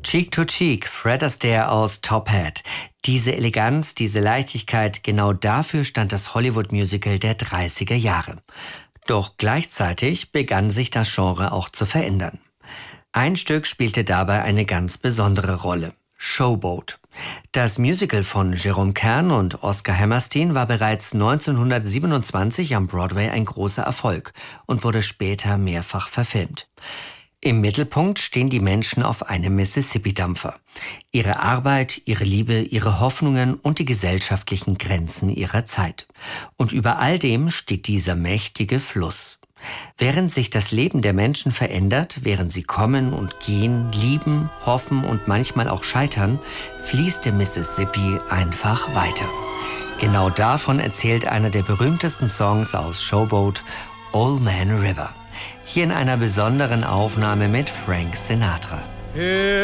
Cheek to Cheek, Fred Astaire aus Top Hat. Diese Eleganz, diese Leichtigkeit, genau dafür stand das Hollywood-Musical der 30er Jahre. Doch gleichzeitig begann sich das Genre auch zu verändern. Ein Stück spielte dabei eine ganz besondere Rolle: Showboat. Das Musical von Jerome Kern und Oscar Hammerstein war bereits 1927 am Broadway ein großer Erfolg und wurde später mehrfach verfilmt. Im Mittelpunkt stehen die Menschen auf einem Mississippi-Dampfer. Ihre Arbeit, ihre Liebe, ihre Hoffnungen und die gesellschaftlichen Grenzen ihrer Zeit. Und über all dem steht dieser mächtige Fluss. Während sich das Leben der Menschen verändert, während sie kommen und gehen, lieben, hoffen und manchmal auch scheitern, fließt der Mississippi einfach weiter. Genau davon erzählt einer der berühmtesten Songs aus Showboat, Old Man River. Hier in einer besonderen Aufnahme mit Frank Sinatra.